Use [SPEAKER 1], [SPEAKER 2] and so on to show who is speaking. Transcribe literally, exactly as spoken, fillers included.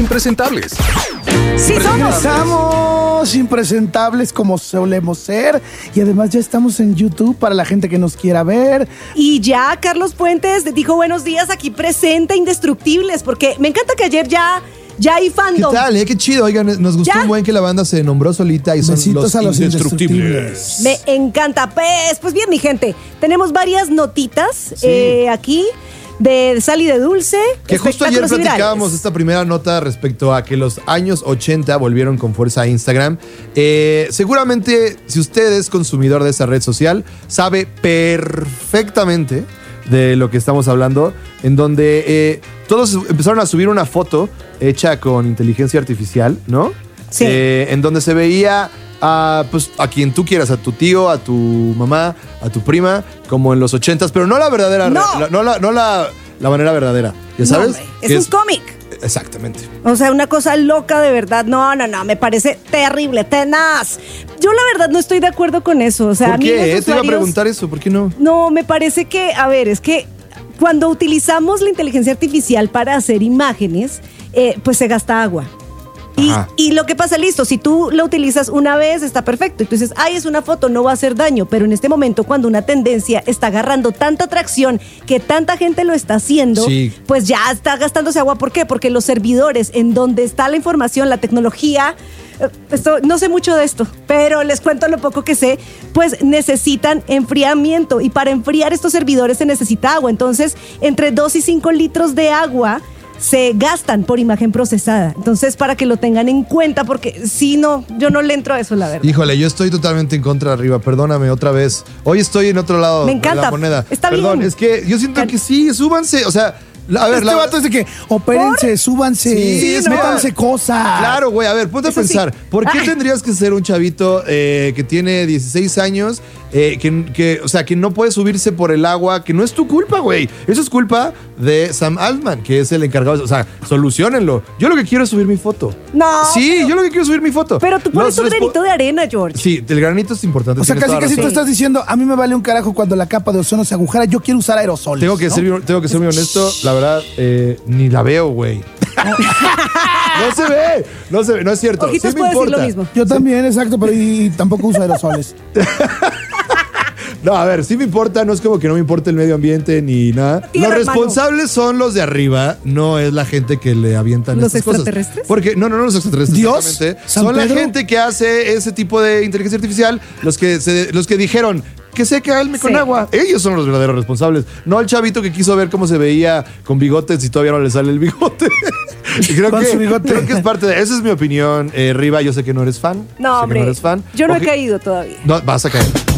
[SPEAKER 1] impresentables.
[SPEAKER 2] Sí,
[SPEAKER 3] Regresamos impresentables como solemos ser. Y además ya estamos en YouTube para la gente que nos quiera ver.
[SPEAKER 2] Y ya Carlos Puentes dijo buenos días aquí presente, Indestructibles, porque me encanta que ayer ya... Ya hay fandom.
[SPEAKER 4] ¿Qué tal? Eh? Qué chido. Oigan, nos gustó
[SPEAKER 2] ¿Ya?
[SPEAKER 4] un buen que la banda se nombró solita y son
[SPEAKER 3] Besitos
[SPEAKER 4] los,
[SPEAKER 3] a los
[SPEAKER 4] Indestructibles.
[SPEAKER 2] Me encanta. Pues, pues bien, mi gente, tenemos varias notitas
[SPEAKER 4] Sí.
[SPEAKER 2] eh, aquí de sal y de dulce.
[SPEAKER 4] Que justo ayer
[SPEAKER 2] espectáculos y
[SPEAKER 4] platicábamos
[SPEAKER 2] virales.
[SPEAKER 4] esta primera nota respecto a que los años ochenta volvieron con fuerza a Instagram. Eh, seguramente, si usted es consumidor de esa red social, sabe perfectamente de lo que estamos hablando, en donde eh, todos empezaron a subir una foto hecha con inteligencia artificial, ¿no?
[SPEAKER 2] Sí.
[SPEAKER 4] Eh, en donde se veía a, pues, a quien tú quieras, a tu tío, a tu mamá, a tu prima, como en los ochentas, pero no la verdadera,
[SPEAKER 2] No.
[SPEAKER 4] la- no, la, no la, la manera verdadera, ¿ya
[SPEAKER 2] No,
[SPEAKER 4] sabes?
[SPEAKER 2] hombre, es
[SPEAKER 4] Que
[SPEAKER 2] un cómic.
[SPEAKER 4] Exactamente.
[SPEAKER 2] O sea, una cosa loca de verdad. No, no, no, me parece terrible, tenaz. Yo la verdad no estoy de acuerdo con eso. O sea, a
[SPEAKER 4] ¿Por
[SPEAKER 2] mí
[SPEAKER 4] qué?
[SPEAKER 2] los
[SPEAKER 4] eh? Te iba a
[SPEAKER 2] usuarios-
[SPEAKER 4] preguntar eso, ¿por qué no?
[SPEAKER 2] No, me parece que, a ver, es que cuando utilizamos la inteligencia artificial para hacer imágenes, eh, pues se gasta agua. Y,
[SPEAKER 4] Ajá.
[SPEAKER 2] y lo que pasa, listo, si tú la utilizas una vez, está perfecto. Y tú dices, ay, es una foto, no va a hacer daño. Pero en este momento, cuando una tendencia está agarrando tanta atracción, que tanta gente lo está haciendo,
[SPEAKER 4] Sí.
[SPEAKER 2] pues ya está gastándose agua. ¿Por qué? Porque los servidores en donde está la información, la tecnología, eh, esto, no sé mucho de esto, pero les cuento lo poco que sé, pues necesitan enfriamiento. Y para enfriar estos servidores se necesita agua. Entonces, entre dos y cinco litros de agua se gastan por imagen procesada. Entonces, para que lo tengan en cuenta, porque si no, yo no le entro a eso, la verdad.
[SPEAKER 4] Híjole, yo estoy totalmente en contra arriba, perdóname otra vez. Hoy estoy en otro lado
[SPEAKER 2] Me
[SPEAKER 4] de
[SPEAKER 2] encanta.
[SPEAKER 4] la moneda.
[SPEAKER 2] Está
[SPEAKER 4] Perdón,
[SPEAKER 2] bien.
[SPEAKER 4] es que yo siento
[SPEAKER 2] Can-
[SPEAKER 4] que sí, súbanse, o sea, la- a ver,
[SPEAKER 3] Este
[SPEAKER 4] la
[SPEAKER 3] vato es de que opérense, súbanse,
[SPEAKER 4] Sí, es
[SPEAKER 3] métanse
[SPEAKER 4] que-
[SPEAKER 3] cosas.
[SPEAKER 4] Claro, güey, a ver, ponte a
[SPEAKER 2] Eso sí.
[SPEAKER 4] pensar, ¿por qué
[SPEAKER 2] Ay.
[SPEAKER 4] tendrías que ser un chavito eh, que tiene dieciséis años, eh, que, que, o sea, que no puede subirse por el agua, que no es tu culpa, güey? Eso es culpa de Sam Altman, que es el encargado, o sea, solucionenlo. Yo lo que quiero es subir mi foto.
[SPEAKER 2] No,
[SPEAKER 4] Sí,
[SPEAKER 2] pero-
[SPEAKER 4] yo lo que quiero es subir mi foto.
[SPEAKER 2] Pero tú pones
[SPEAKER 4] Los
[SPEAKER 2] un
[SPEAKER 4] respo-
[SPEAKER 2] granito de arena, George.
[SPEAKER 4] Sí, el granito es importante.
[SPEAKER 3] O sea,
[SPEAKER 4] tienes
[SPEAKER 3] casi
[SPEAKER 4] toda
[SPEAKER 3] casi tú
[SPEAKER 4] razón.
[SPEAKER 3] estás diciendo, a mí me vale un carajo cuando la capa de ozono se agujera, yo quiero usar aerosoles.
[SPEAKER 4] Tengo que,
[SPEAKER 3] ¿no?
[SPEAKER 4] ser, tengo que ser muy honesto, la verdad, eh, ni la veo, güey. No se ve, no se ve, no es cierto.
[SPEAKER 2] Ojitos
[SPEAKER 4] Sí me
[SPEAKER 2] puede decir
[SPEAKER 4] importa.
[SPEAKER 2] lo mismo.
[SPEAKER 3] Yo también, exacto, pero y tampoco uso aerosoles.
[SPEAKER 4] No, a ver, sí me importa, no es como que no me importe el medio ambiente ni nada.
[SPEAKER 2] Tierra,
[SPEAKER 4] Los responsables son los de arriba, no es la gente que le avientan
[SPEAKER 2] ¿Los
[SPEAKER 4] estas cosas.
[SPEAKER 2] extraterrestres?
[SPEAKER 4] Porque, no, no, no los extraterrestres.
[SPEAKER 3] ¿Dios?
[SPEAKER 4] exactamente.
[SPEAKER 3] ¿San
[SPEAKER 4] Son la
[SPEAKER 3] Pedro?
[SPEAKER 4] gente que hace ese tipo de inteligencia artificial, los que, se, los que dijeron que se calme con
[SPEAKER 2] Sí.
[SPEAKER 4] agua. Ellos son los verdaderos responsables. No el chavito que quiso ver cómo se veía con bigotes y todavía no le sale el bigote. Y creo,
[SPEAKER 3] Con
[SPEAKER 4] que,
[SPEAKER 3] su bigote.
[SPEAKER 4] creo que es parte de... Esa es mi opinión, eh, Riva. Yo sé que no eres fan. Sé
[SPEAKER 2] No,
[SPEAKER 4] que
[SPEAKER 2] hombre.
[SPEAKER 4] no eres fan.
[SPEAKER 2] Yo no
[SPEAKER 4] Ok.
[SPEAKER 2] he caído todavía.
[SPEAKER 4] No, vas a caer.